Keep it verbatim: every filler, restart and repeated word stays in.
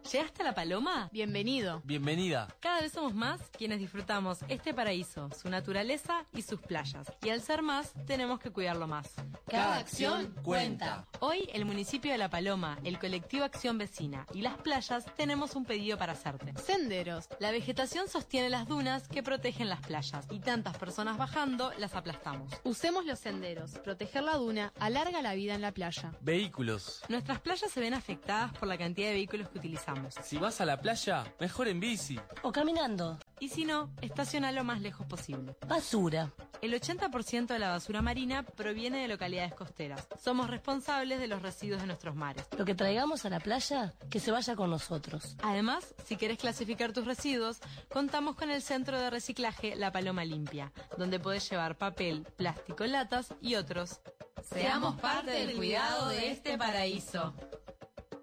¿Llegaste a La Paloma? Bienvenido. Bienvenida. Cada vez somos más quienes disfrutamos este paraíso, su naturaleza y sus playas. Y al ser más, tenemos que cuidarlo más. Cada acción cuenta. Hoy, el municipio de La Paloma, el colectivo Acción Vecina y las playas tenemos un pedido para hacerte. Senderos. La vegetación sostiene las dunas que protegen las playas y tantas personas bajando las aplastamos. Usemos los senderos. Proteger la duna alarga la vida en la playa. Vehículos. Nuestras playas se ven afectadas por la cantidad de vehículos que utilizamos. Si vas a la playa, mejor en bici. O caminando. Y si no, estaciona lo más lejos posible. Basura. El ochenta por ciento de la basura marina proviene de localidades costeras. Somos responsables de los residuos de nuestros mares. Lo que traigamos a la playa, que se vaya con nosotros. Además, si querés clasificar tus residuos, contamos con el Centro de Reciclaje La Paloma Limpia, donde podés llevar papel, plástico, latas y otros. Seamos parte del cuidado de este paraíso.